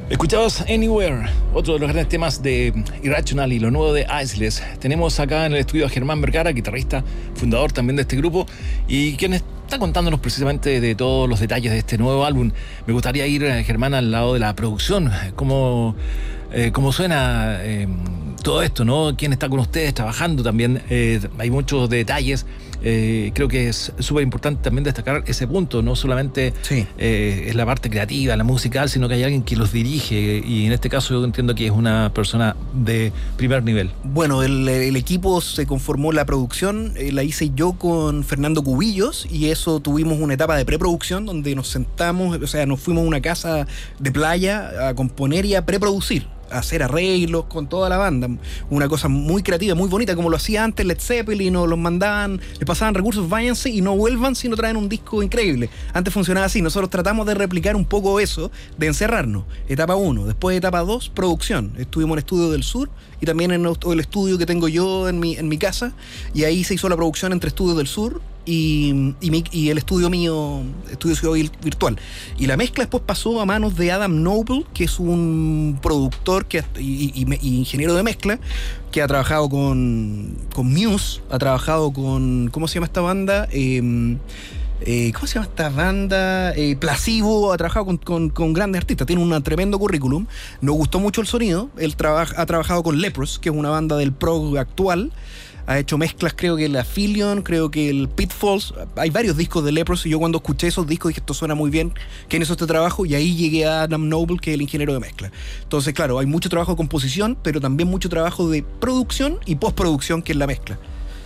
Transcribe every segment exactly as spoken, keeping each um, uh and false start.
Escuchabas Anywhere, otro de los grandes temas de Irrational y lo nuevo de Iceless. Tenemos acá en el estudio a Germán Vergara, guitarrista, fundador también de este grupo, y quien está contándonos precisamente de todos los detalles de este nuevo álbum. Me gustaría ir, Germán, al lado de la producción, cómo, eh, cómo suena eh, todo esto, ¿no? ¿Quién está con ustedes trabajando también? Eh, hay muchos detalles. Eh, creo que es súper importante también destacar ese punto, no solamente sí. eh, es la parte creativa, la musical, sino que hay alguien que los dirige, y en este caso yo entiendo que es una persona de primer nivel. Bueno, el, el equipo se conformó, la producción eh, la hice yo con Fernando Cubillos, y eso tuvimos una etapa de preproducción donde nos sentamos, o sea, nos fuimos a una casa de playa a componer y a preproducir, a hacer arreglos con toda la banda, una cosa muy creativa, muy bonita, como lo hacía antes Led Zeppelin, o los mandaban, les pasaban recursos, váyanse y no vuelvan si no traen un disco increíble. Antes funcionaba así. Nosotros tratamos de replicar un poco eso, de encerrarnos. Etapa uno, después etapa dos, producción. Estuvimos en el Estudio del Sur y también en el estudio que tengo yo en mi, en mi casa, y ahí se hizo la producción entre Estudios del Sur Y, y, mi, y el estudio mío, estudio Ciudad Virtual. Y la mezcla después pasó a manos de Adam Noble, que es un productor que, y, y, y ingeniero de mezcla, que ha trabajado con, con Muse, ha trabajado con, ¿cómo se llama esta banda? Eh, eh, ¿Cómo se llama esta banda? Eh, Placebo, ha trabajado con, con, con grandes artistas, tiene un tremendo currículum. Nos gustó mucho el sonido. Él trabaja, ha trabajado con Leprous, que es una banda del prog actual. Ha hecho mezclas, creo que el Aphelion, creo que el Pitfalls. Hay varios discos de Leprous, y yo cuando escuché esos discos dije, esto suena muy bien, ¿quién hizo este trabajo? Y ahí llegué a Adam Noble, que es el ingeniero de mezcla. Entonces, claro, hay mucho trabajo de composición, pero también mucho trabajo de producción y postproducción, que es la mezcla.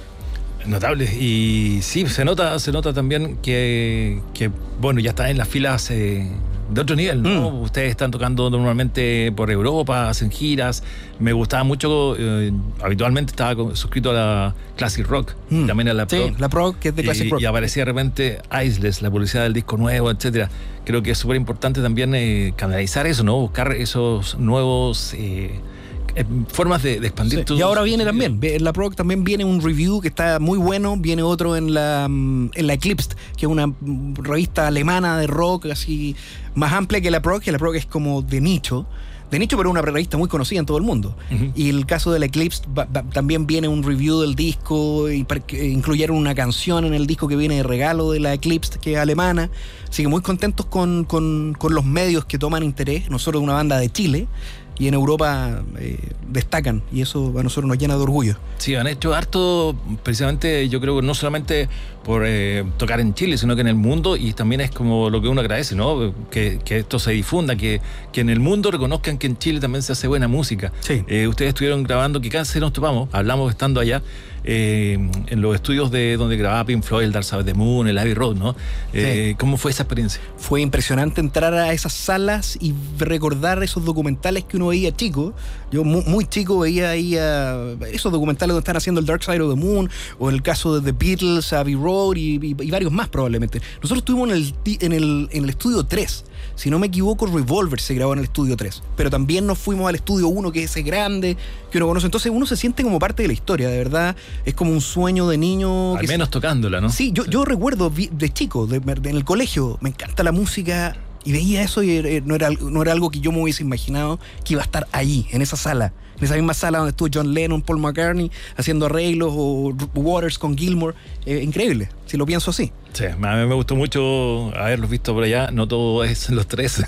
Notable. Y sí, se nota, se nota también que, que bueno, ya están en las filas eh, de otro nivel, ¿no? Mm. Ustedes están tocando normalmente por Europa, hacen giras. Me gustaba mucho, eh, habitualmente estaba suscrito a la Classic Rock, mm. también a la Pro. Sí, la Pro, que es de Classic y, Rock. Y aparecía de repente Iceless, la publicidad del disco nuevo, etcétera. Creo que es súper importante también eh, canalizar eso, ¿no? Buscar esos nuevos Eh, formas de, de expandir sí. tus... Y ahora viene también, en la Pro también viene un review que está muy bueno, viene otro en la en la Eclipsed, que es una revista alemana de rock así más amplia que la Pro, que la Pro es como de nicho, de nicho, pero una revista muy conocida en todo el mundo. Uh-huh. Y el caso de la Eclipsed va, va, también viene un review del disco, y incluyeron una canción en el disco que viene de regalo de la Eclipsed, que es alemana. Así que muy contentos con, con, con los medios que toman interés. Nosotros, una banda de Chile, y en Europa eh, destacan, y eso a nosotros nos llena de orgullo. Sí, han hecho harto, precisamente, yo creo que no solamente por eh, tocar en Chile, sino que en el mundo, y también es como lo que uno agradece, ¿no? Que, que esto se difunda, que, que en el mundo reconozcan que en Chile también se hace buena música. Sí. Eh, ustedes estuvieron grabando, que casi nos topamos, hablamos estando allá, eh, en los estudios de donde grababa Pink Floyd, el Dark Side of the Moon, el Abbey Road, ¿no? Eh, sí. ¿Cómo fue esa experiencia? Fue impresionante entrar a esas salas y recordar esos documentales que uno veía chico. Yo muy, muy chico veía ahí uh, esos documentales donde están haciendo el Dark Side of the Moon, o en el caso de The Beatles, Abbey Road, y, y, y varios más probablemente. Nosotros estuvimos en el, en el, en el estudio tres. Si no me equivoco, Revolver se grabó en el estudio tres. Pero también nos fuimos al estudio uno, que es ese grande, que uno conoce. Entonces uno se siente como parte de la historia, de verdad. Es como un sueño de niño. Al que menos se... tocándola, ¿no? Sí, yo, sí. yo recuerdo de chico, de, de, en el colegio, me encanta la música, y veía eso, y no era, no era algo que yo me hubiese imaginado que iba a estar ahí, en esa sala. En esa misma sala donde estuvo John Lennon, Paul McCartney, haciendo arreglos, o Waters con Gilmour. Eh, increíble, si lo pienso así. Sí, a mí me gustó mucho haberlos visto por allá. No todo es los tres.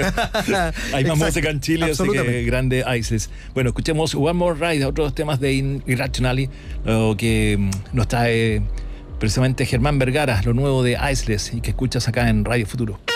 Hay más música en Chile, así que grande Iceless. Bueno, escuchemos One More Ride, otros temas de Irrational, lo que nos trae precisamente Germán Vergara, lo nuevo de Iceless, y que escuchas acá en Radio Futuro.